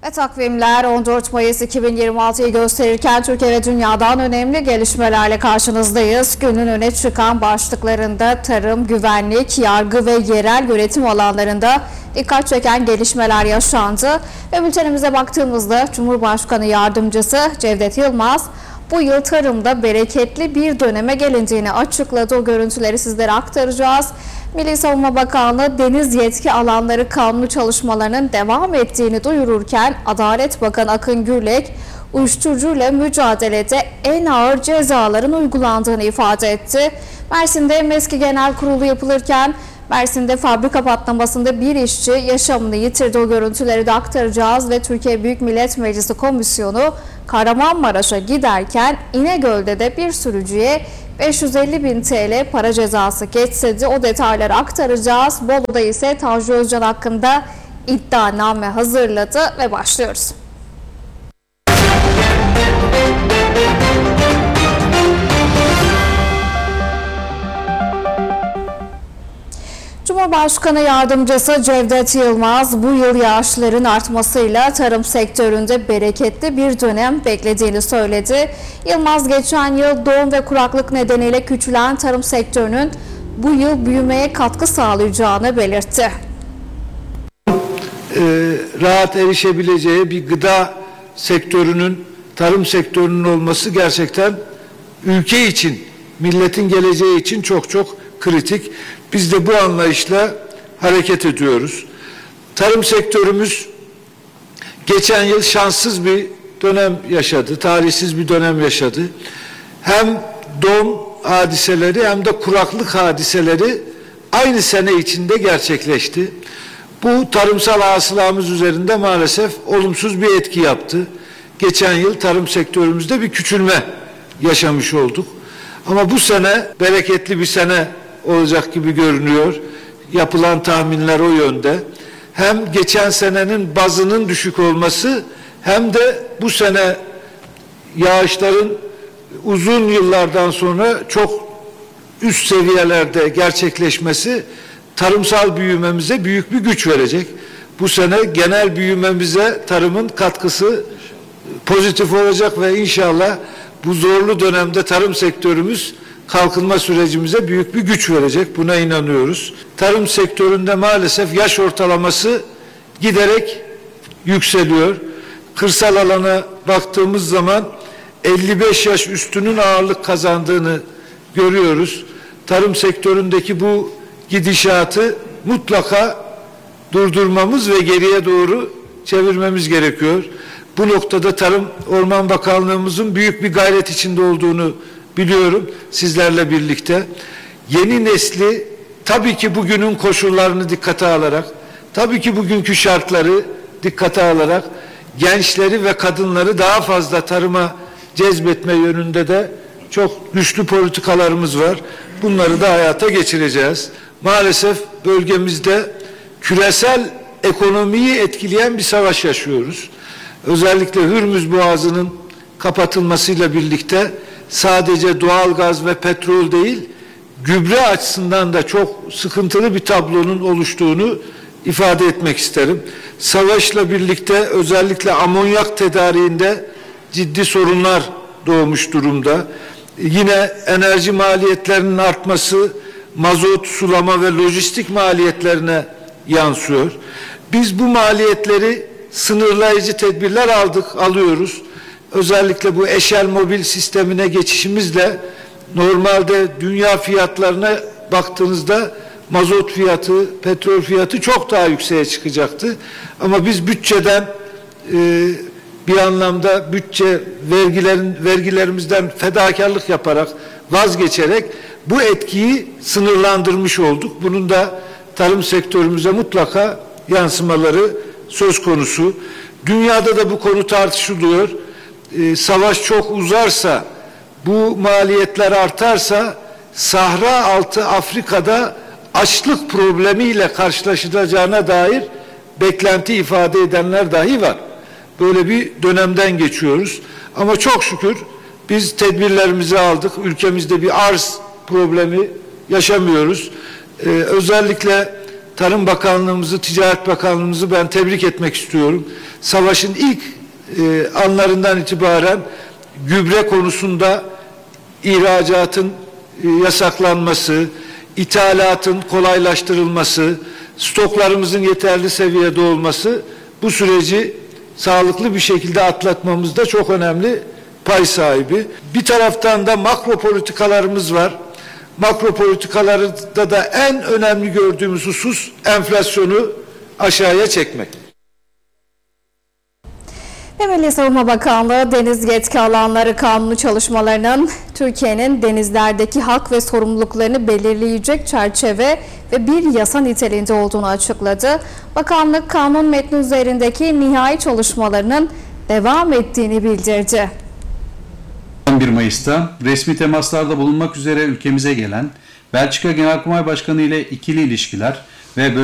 Ve takvimler 14 Mayıs 2026'yı gösterirken Türkiye ve dünyadan önemli gelişmelerle karşınızdayız. Günün öne çıkan başlıklarında tarım, güvenlik, yargı ve yerel yönetim alanlarında dikkat çeken gelişmeler yaşandı. Ve bültenimize baktığımızda Cumhurbaşkanı Yardımcısı Cevdet Yılmaz bu yıl tarımda bereketli bir döneme gelindiğini açıkladı. O görüntüleri sizlere aktaracağız. Milli Savunma Bakanlığı deniz yetki alanları kanunu çalışmalarının devam ettiğini duyururken Adalet Bakanı Akın Gürlek uyuşturucuyla mücadelede en ağır cezaların uygulandığını ifade etti. Mersin'de MESKİ Genel Kurulu yapılırken Mersin'de fabrika patlamasında bir işçi yaşamını yitirdi. O görüntüleri de aktaracağız ve Türkiye Büyük Millet Meclisi Komisyonu Kahramanmaraş'a giderken İnegöl'de de bir sürücüye 550.000 TL para cezası kesti. O detayları aktaracağız. Bolu'da ise Tanju Özcan hakkında iddianame hazırladı ve başlıyoruz. Cumhurbaşkanı Yardımcısı Cevdet Yılmaz bu yıl yağışların artmasıyla tarım sektöründe bereketli bir dönem beklediğini söyledi. Yılmaz geçen yıl doğum ve kuraklık nedeniyle küçülen tarım sektörünün bu yıl büyümeye katkı sağlayacağını belirtti. Rahat erişebileceği bir gıda sektörünün, tarım sektörünün olması gerçekten ülke için, milletin geleceği için çok kritik. Biz de bu anlayışla hareket ediyoruz. Tarım sektörümüz geçen yıl şanssız bir dönem yaşadı, tarihsiz bir dönem yaşadı. Hem don hadiseleri hem de kuraklık hadiseleri aynı sene içinde gerçekleşti. Bu tarımsal hasılamız üzerinde maalesef olumsuz bir etki yaptı. Geçen yıl tarım sektörümüzde bir küçülme yaşamış olduk. Ama bu sene bereketli bir sene olacak gibi görünüyor. Yapılan tahminler o yönde. Hem geçen senenin bazının düşük olması hem de bu sene yağışların uzun yıllardan sonra çok üst seviyelerde gerçekleşmesi tarımsal büyümemize büyük bir güç verecek. Bu sene genel büyümemize tarımın katkısı pozitif olacak ve inşallah bu zorlu dönemde tarım sektörümüz kalkınma sürecimize büyük bir güç verecek. Buna inanıyoruz. Tarım sektöründe maalesef yaş ortalaması giderek yükseliyor. Kırsal alana baktığımız zaman 55 yaş üstünün ağırlık kazandığını görüyoruz. Tarım sektöründeki bu gidişatı mutlaka durdurmamız ve geriye doğru çevirmemiz gerekiyor. Bu noktada Tarım Orman Bakanlığımızın büyük bir gayret içinde olduğunu biliyorum sizlerle birlikte. Yeni nesli tabii ki bugünün koşullarını dikkate alarak, tabii ki bugünkü şartları dikkate alarak gençleri ve kadınları daha fazla tarıma cezbetme yönünde de çok güçlü politikalarımız var. Bunları da hayata geçireceğiz. Maalesef bölgemizde küresel ekonomiyi etkileyen bir savaş yaşıyoruz. Özellikle Hürmüz Boğazı'nın kapatılmasıyla birlikte sadece doğalgaz ve petrol değil, gübre açısından da çok sıkıntılı bir tablonun oluştuğunu ifade etmek isterim. Savaşla birlikte özellikle amonyak tedariğinde ciddi sorunlar doğmuş durumda. Yine enerji maliyetlerinin artması mazot, sulama ve lojistik maliyetlerine yansıyor. Biz bu maliyetleri sınırlayıcı tedbirler alıyoruz. Özellikle bu eşel mobil sistemine geçişimizle normalde dünya fiyatlarına baktığınızda mazot fiyatı, petrol fiyatı çok daha yükseğe çıkacaktı. Ama biz bütçeden bir anlamda bütçe vergilerimizden fedakarlık yaparak, vazgeçerek bu etkiyi sınırlandırmış olduk. Bunun da tarım sektörümüze mutlaka yansımaları söz konusu. Dünyada da bu konu tartışılıyor. Savaş çok uzarsa, bu maliyetler artarsa Sahra altı Afrika'da açlık problemiyle karşılaşılacağına dair beklenti ifade edenler dahi var. Böyle bir dönemden geçiyoruz. Ama çok şükür biz tedbirlerimizi aldık. Ülkemizde bir arz problemi yaşamıyoruz. Özellikle Tarım Bakanlığımızı, Ticaret Bakanlığımızı ben tebrik etmek istiyorum. Savaşın ilk anlarından itibaren gübre konusunda ihracatın yasaklanması, ithalatın kolaylaştırılması, stoklarımızın yeterli seviyede olması bu süreci sağlıklı bir şekilde atlatmamızda çok önemli pay sahibi. Bir taraftan da makro politikalarımız var. Makro politikalarda da en önemli gördüğümüz husus enflasyonu aşağıya çekmek. Ve Milli Savunma Bakanlığı Deniz Yetki Alanları Kanunu çalışmalarının Türkiye'nin denizlerdeki hak ve sorumluluklarını belirleyecek çerçeve ve bir yasa niteliğinde olduğunu açıkladı. Bakanlık kanun metni üzerindeki nihai çalışmalarının devam ettiğini bildirdi. 11 Mayıs'ta resmi temaslarda bulunmak üzere ülkemize gelen Belçika Genelkurmay Başkanı ile ikili ilişkiler ve